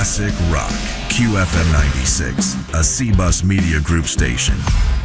Classic Rock. QFM 96, a C-Bus Media Group station.